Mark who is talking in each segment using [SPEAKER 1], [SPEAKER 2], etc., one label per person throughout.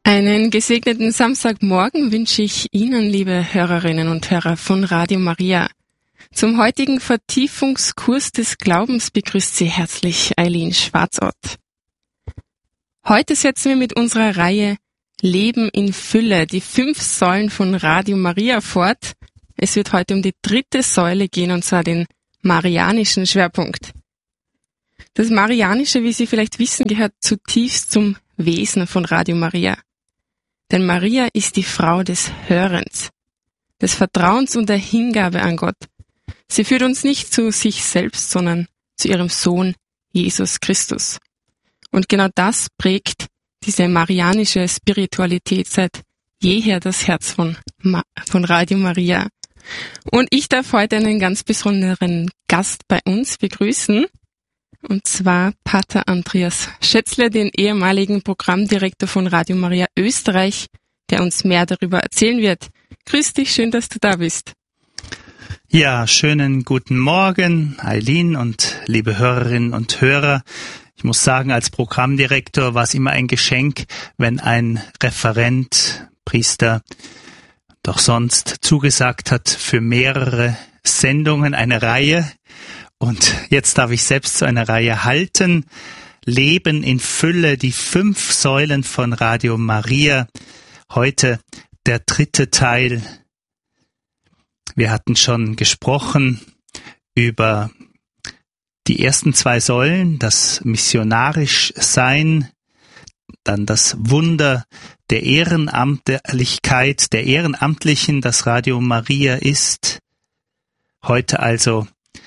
[SPEAKER 1] Einen gesegneten Samstagmorgen wünsche ich Ihnen, liebe Hörerinnen und Hörer von Radio Maria. Zum heutigen Vertiefungskurs des Glaubens begrüßt Sie herzlich Eileen Schwarzort. Heute setzen wir mit unserer Reihe Leben in Fülle, die 5 Säulen von Radio Maria fort. Es wird heute um die 3. Säule gehen, und zwar den marianischen Schwerpunkt. Das Marianische, wie Sie vielleicht wissen, gehört zutiefst zum Wesen von Radio Maria. Denn Maria ist die Frau des Hörens, des Vertrauens und der Hingabe an Gott. Sie führt uns nicht zu sich selbst, sondern zu ihrem Sohn Jesus Christus. Und genau das prägt diese marianische Spiritualität seit jeher das Herz von Radio Maria. Und ich darf heute einen ganz besonderen Gast bei uns begrüßen, und zwar Pater Andreas Schätzle, den ehemaligen Programmdirektor von Radio Maria Österreich, der uns mehr darüber erzählen wird. Grüß dich, schön, dass du da bist.
[SPEAKER 2] Ja, schönen guten Morgen, Eileen und liebe Hörerinnen und Hörer. Ich muss sagen, als Programmdirektor war es immer ein Geschenk, wenn ein Referent, Priester, doch sonst zugesagt hat für mehrere Sendungen eine Reihe. Und jetzt darf ich selbst so eine Reihe halten. Leben in Fülle, die 5 Säulen von Radio Maria. Heute der 3. Teil. Wir hatten schon gesprochen über die ersten 2 Säulen, das Missionarisch-Sein, dann das Wunder der Ehrenamtlichkeit, der Ehrenamtlichen, das Radio Maria ist. Heute also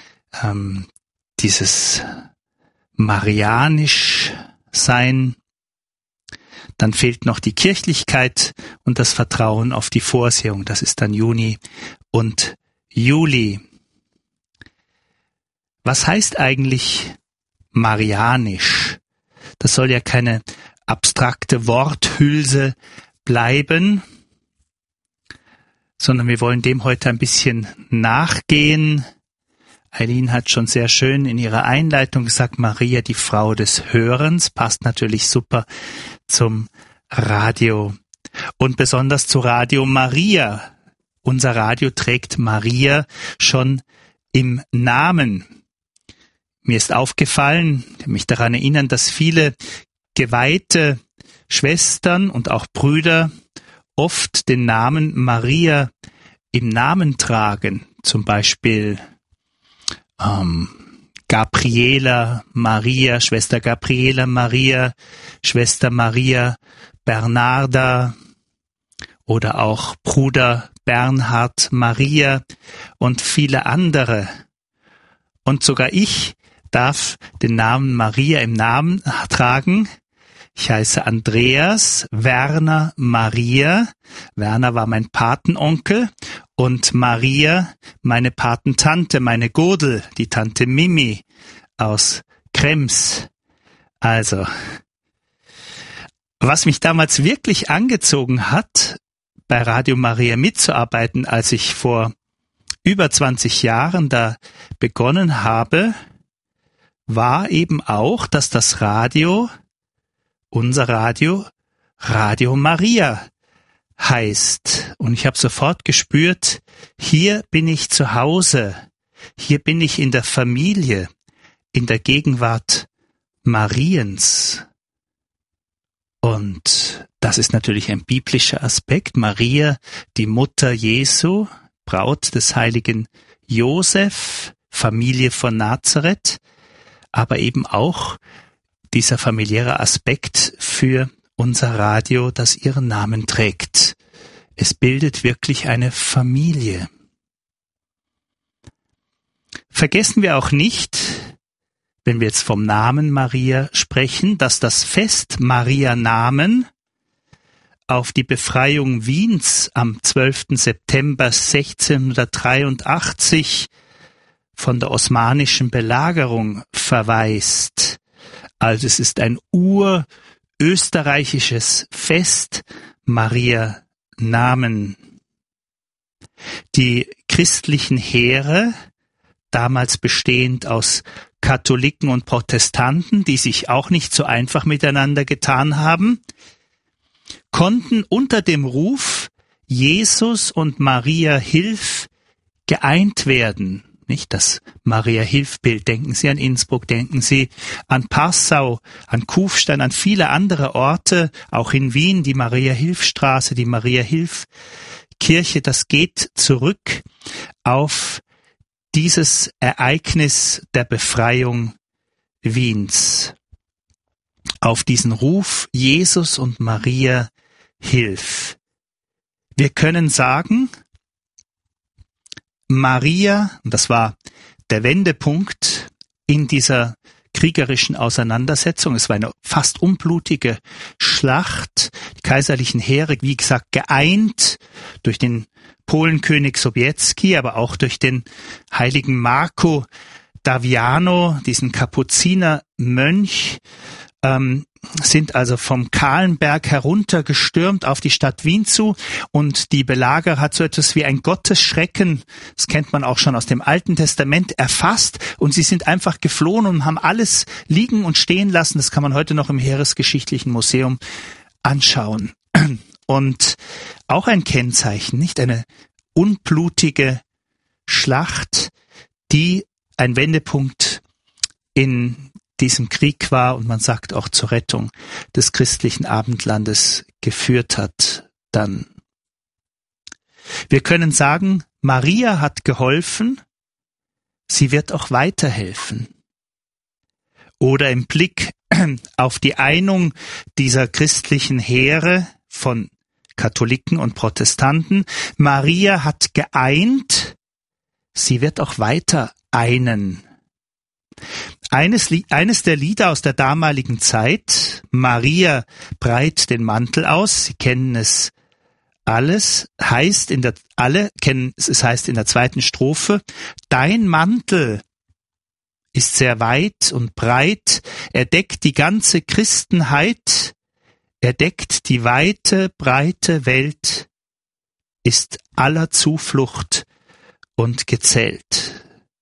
[SPEAKER 2] dieses Marianisch-Sein. Dann fehlt noch die Kirchlichkeit und das Vertrauen auf die Vorsehung. Das ist dann Juni und Juli. Was heißt eigentlich marianisch? Das soll ja keine abstrakte Worthülse bleiben, sondern wir wollen dem heute ein bisschen nachgehen. Eileen hat schon sehr schön in ihrer Einleitung gesagt, Maria, die Frau des Hörens, passt natürlich super zum Radio und besonders zu Radio Maria. Unser Radio trägt Maria schon im Namen. Mir ist aufgefallen, ich mich daran erinnern, dass viele geweihte Schwestern und auch Brüder oft den Namen Maria im Namen tragen. Zum Beispiel Gabriela Maria, Schwester Gabriela Maria, Schwester Maria Bernarda oder auch Bruder Bernhard Maria und viele andere. Und sogar ich darf den Namen Maria im Namen tragen. Ich heiße Andreas Werner Maria. Werner war mein Patenonkel und Maria meine Patentante, meine Godel, die Tante Mimi aus Krems. Also, was mich damals wirklich angezogen hat, bei Radio Maria mitzuarbeiten, als ich vor über 20 Jahren da begonnen habe, war eben auch, dass das Radio, unser Radio, Radio Maria heißt. Und ich habe sofort gespürt, hier bin ich zu Hause, hier bin ich in der Familie, in der Gegenwart Mariens. Und das ist natürlich ein biblischer Aspekt. Maria, die Mutter Jesu, Braut des heiligen Josef, Familie von Nazareth, aber eben auch dieser familiäre Aspekt für unser Radio, das ihren Namen trägt. Es bildet wirklich eine Familie. Vergessen wir auch nicht, wenn wir jetzt vom Namen Maria sprechen, dass das Fest Marianamen auf die Befreiung Wiens am 12. September 1683 von der osmanischen Belagerung verweist. Also es ist ein urösterreichisches Fest, Marianamen. Die christlichen Heere, damals bestehend aus Katholiken und Protestanten, die sich auch nicht so einfach miteinander getan haben, konnten unter dem Ruf Jesus und Maria hilf geeint werden. Nicht das Maria-Hilf-Bild. Denken Sie an Innsbruck, denken Sie an Passau, an Kufstein, an viele andere Orte, auch in Wien, die Maria-Hilf-Straße, die Maria-Hilf-Kirche. Das geht zurück auf dieses Ereignis der Befreiung Wiens, auf diesen Ruf Jesus und Maria Hilf. Wir können sagen, Maria, und das war der Wendepunkt in dieser kriegerischen Auseinandersetzung, es war eine fast unblutige Schlacht, die kaiserlichen Heere, wie gesagt, geeint durch den Polenkönig Sobieski, aber auch durch den heiligen Marco d'Aviano, diesen Kapuzinermönch, sind also vom Kahlenberg heruntergestürmt auf die Stadt Wien zu, und die Belagerer hat so etwas wie ein Gottesschrecken, das kennt man auch schon aus dem Alten Testament, erfasst, und sie sind einfach geflohen und haben alles liegen und stehen lassen. Das kann man heute noch im Heeresgeschichtlichen Museum anschauen. Und auch ein Kennzeichen, nicht eine unblutige Schlacht, die ein Wendepunkt in diesem Krieg war und man sagt auch zur Rettung des christlichen Abendlandes geführt hat dann. Wir können sagen, Maria hat geholfen, sie wird auch weiterhelfen. Oder im Blick auf die Einung dieser christlichen Heere von Katholiken und Protestanten, Maria hat geeint, sie wird auch weiter einen. Eines der Lieder aus der damaligen Zeit, Maria breit den Mantel aus, Sie kennen es alles, heißt in der zweiten Strophe, dein Mantel ist sehr weit und breit, er deckt die ganze Christenheit, er deckt die weite, breite Welt, ist aller Zuflucht und gezählt.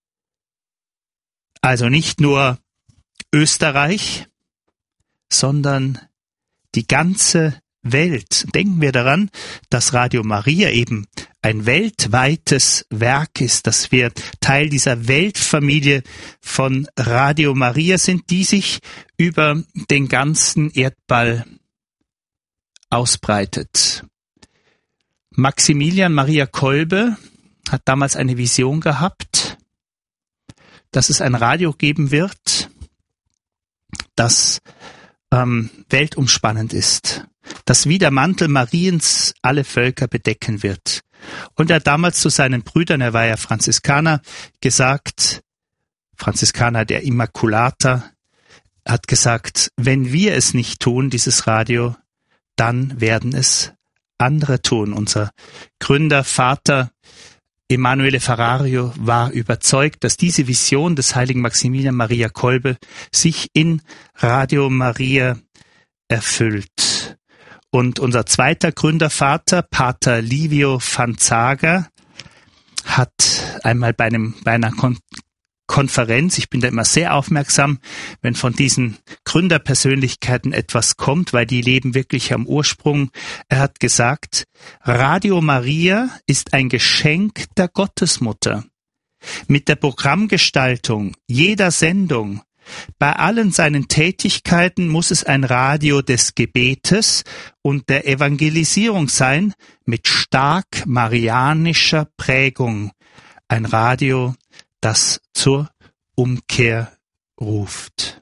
[SPEAKER 2] Also nicht nur Österreich, sondern die ganze Welt. Denken wir daran, dass Radio Maria eben ein weltweites Werk ist, dass wir Teil dieser Weltfamilie von Radio Maria sind, die sich über den ganzen Erdball ausbreitet. Maximilian Maria Kolbe hat damals eine Vision gehabt, dass es ein Radio geben wird, das weltumspannend ist, das wie der Mantel Mariens alle Völker bedecken wird. Und er hat damals zu seinen Brüdern, er war ja Franziskaner, gesagt, Franziskaner der Immaculata, hat gesagt, wenn wir es nicht tun, dieses Radio, dann werden es andere tun. Unser Gründer, Vater Emanuele Ferrario war überzeugt, dass diese Vision des heiligen Maximilian Maria Kolbe sich in Radio Maria erfüllt. Und unser zweiter Gründervater, Pater Livio Fanzaga, hat einmal bei einer Konferenz, ich bin da immer sehr aufmerksam, wenn von diesen Gründerpersönlichkeiten etwas kommt, weil die leben wirklich am Ursprung. Er hat gesagt, Radio Maria ist ein Geschenk der Gottesmutter. Mit der Programmgestaltung jeder Sendung, bei allen seinen Tätigkeiten muss es ein Radio des Gebetes und der Evangelisierung sein, mit stark marianischer Prägung. Ein Radio, das zur Umkehr ruft.